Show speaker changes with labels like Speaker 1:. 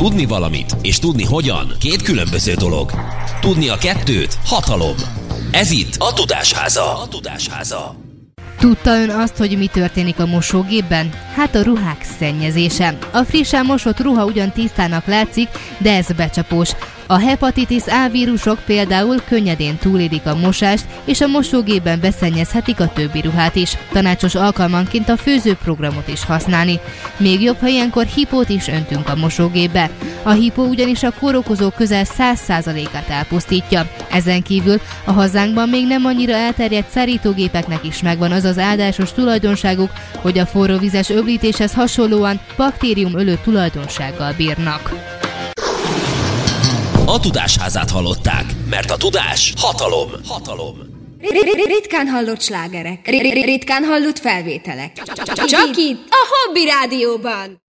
Speaker 1: Tudni valamit és tudni hogyan két különböző dolog. Tudni a kettőt hatalom. Ez itt a Tudásháza.
Speaker 2: Tudta ön azt, hogy mi történik a mosógépben? Hát a ruhák szennyezése. A frissen mosott ruha ugyan tisztának látszik, de ez becsapós. A hepatitis A vírusok például könnyedén túlélik a mosást, és a mosógépben beszennyezhetik a többi ruhát is. Tanácsos alkalmanként a főzőprogramot is használni. Még jobb, ha ilyenkor hipót is öntünk a mosógépbe. A hipó ugyanis a kórokozók közel 100%-át elpusztítja. Ezen kívül a hazánkban még nem annyira elterjedt szárítógépeknek is megvan az az áldásos tulajdonságuk, hogy a forróvizes öblítéshez hasonlóan baktériumölő tulajdonsággal bírnak.
Speaker 1: A Tudásházát hallották, mert a tudás hatalom.
Speaker 3: Ritkán hallott slágerek, ritkán hallott felvételek. Csak itt, a Hobby Rádióban.